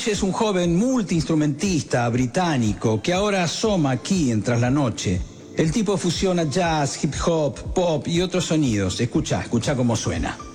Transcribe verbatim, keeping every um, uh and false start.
Fish es un joven multiinstrumentista británico que ahora asoma aquí en Tras la Noche. El tipo fusiona jazz, hip hop, pop y otros sonidos. Escucha, escucha cómo suena.